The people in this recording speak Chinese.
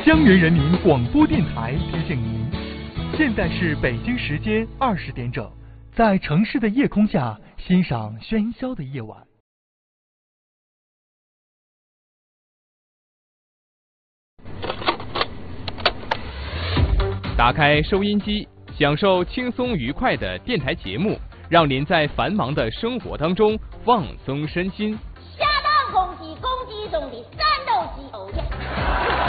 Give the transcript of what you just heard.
江源人民广播电台提醒您，现在是北京时间20点整，在城市的夜空下欣赏喧嚣的夜晚。 打开收音机，享受轻松愉快的电台节目，让您在繁忙的生活当中放松身心。 下当公鸡，公鸡中的战斗机。